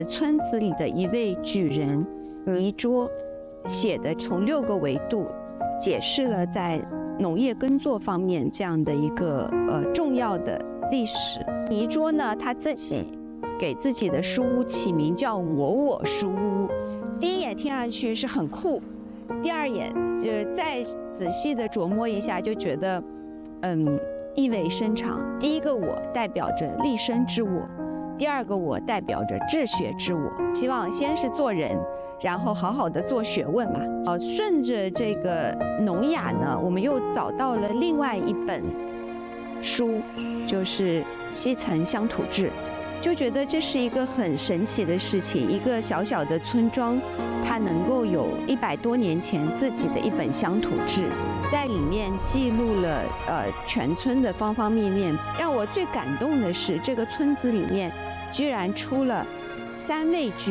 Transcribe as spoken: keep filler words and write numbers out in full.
村子里的一位举人倪柝写的，从六个维度解释了在农业耕作方面这样的一个呃重要的历史。倪柝呢，他自己给自己的书屋起名叫我我书屋，第一眼听上去是很酷，第二眼就是再仔细的琢磨一下，就觉得嗯意味深长。第一个我代表着立身之我，第二个我代表着治学之我。希望先是做人，然后好好的做学问嘛。呃，顺着这个农雅呢，我们又找到了另外一本书，就是《西岑乡土志》，就觉得这是一个很神奇的事情。一个小小的村庄，它能够有一百多年前自己的一本乡土志，在里面记录了呃全村的方方面面。让我最感动的是，这个村子里面居然出了三位居